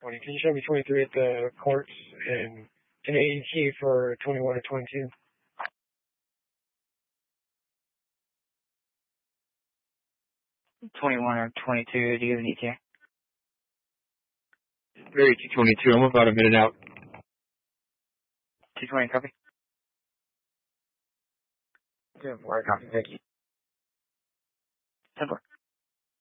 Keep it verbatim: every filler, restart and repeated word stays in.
Can you show me twenty-three at the courts and an A E T for twenty-one or twenty-two? twenty-one or twenty-two, do you have an E T A? Very two twenty-two, I'm about a minute out. two twenty, copy. Yeah, copy, thank you. ten four.